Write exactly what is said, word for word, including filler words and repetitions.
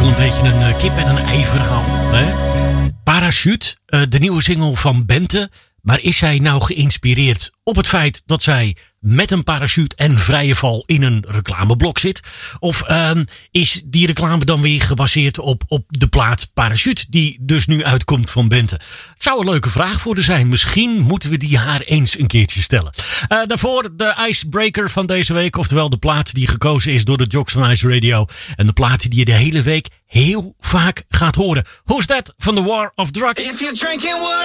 wel een beetje een uh, kip en een ei verhaal. Hè? Parachute, uh, de nieuwe single van Bente. Maar is zij nou geïnspireerd op het feit dat zij met een parachute en vrije val in een reclameblok zit? Of uh, is die reclame dan weer gebaseerd op, op de plaat Parachute, die dus nu uitkomt van Bente? Het zou een leuke vraag voor haar zijn. Misschien moeten we die haar eens een keertje stellen. Uh, daarvoor de icebreaker van deze week. Oftewel de plaat die gekozen is door de Jocks van Ice Radio. En de plaat die je de hele week heel vaak gaat horen. Who's That van The War of Drugs.